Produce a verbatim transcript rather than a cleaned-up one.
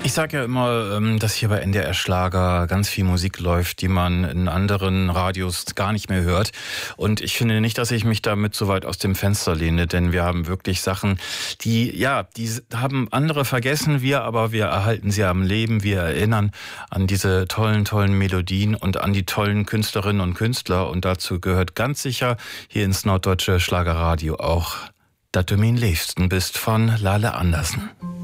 Ich sage ja immer, ähm, dass hier bei N D R Schlager ganz viel Musik läuft, die man in anderen Radios gar nicht mehr hört. Und ich finde nicht, dass ich mich damit so weit aus dem Fenster lehne, denn wir haben wirklich Sachen, die, ja, die haben andere vergessen, wir, aber wir erhalten sie am Leben. Wir erinnern an diese tollen, tollen Melodien und an die tollen Künstlerinnen und Künstler. Und dazu gehört ganz sicher hier ins Norddeutsche Schlagerradio auch "Dat du min Liebsten bist" von Lale Andersen.